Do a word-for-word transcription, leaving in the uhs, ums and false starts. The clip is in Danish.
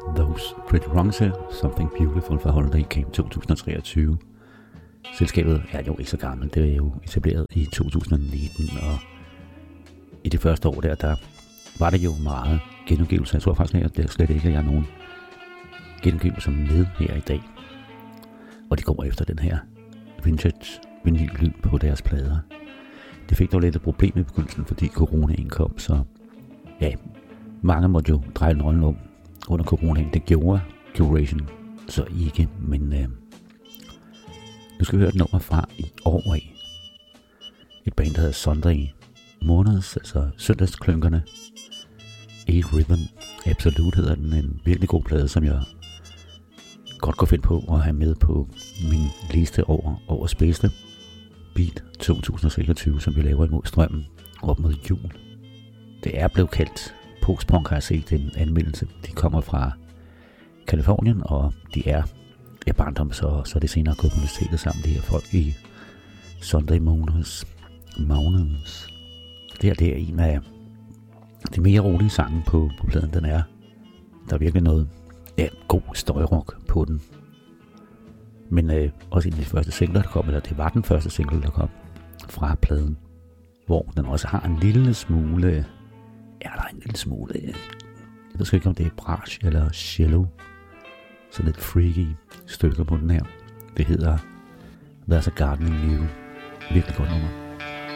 Those Pretty Wrongs her, Something Beautiful fra Holiday Camp to tusind treogtyve. Selskabet er jo ikke så gammelt, det er jo etableret i to tusind nitten, og i det første år der, der var det jo meget genudgivelser. Jeg tror faktisk, at det slet ikke er nogen genudgivelser med her i dag. Og de går efter den her vintage vinyl på deres plader. Det fik dog lidt et problem i begyndelsen, fordi coronaen kom, så ja, mange måtte jo dreje nøglen om under coronaen. Det gjorde Curation så ikke, men øh, nu skal vi høre et nummer fra i år af. Et band, der hedder Sunday Mourners, altså søndagsklynkerne. A-Rhythm Absolute hedder den, en virkelig god plade, som jeg godt kunne finde på at have med på min liste over årets bedste Beat to tusind seksogtyve, som vi laver imod strømmen op mod jul. Det er blevet kaldt postpunk, har jeg set en anmeldelse. De kommer fra Californien, og de er i barndom, så, så det senere gået på universitetet sammen, de her folk i Sunday Mourners. Mourners. Det her, det er en af de mere rolige sange på, på pladen. Den er, der er virkelig noget ja, god støjrock på den. Men øh, også en af de første singler, der kom, eller det var den første single, der kom fra pladen, hvor den også har en lille smule, ja, der er en lille smule, jeg ved ikke, om det er brash eller cello, så lidt freaky stykker på den her. Det hedder There's a Garden in You. Virkelig godt nummer.